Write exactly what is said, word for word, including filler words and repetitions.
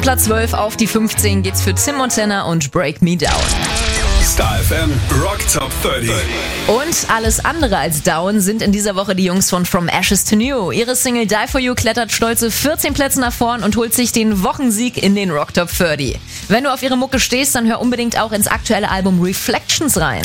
Platz zwölf auf die fünfzehn geht's für Tim Montana und Break Me Down. Star F M Rock Top dreißig. Und alles andere als down sind in dieser Woche die Jungs von From Ashes to New. Ihre Single Die For You klettert stolze vierzehn Plätze nach vorn und holt sich den Wochensieg in den Rock Top dreißig. Wenn du auf ihre Mucke stehst, dann hör unbedingt auch ins aktuelle Album Reflections rein.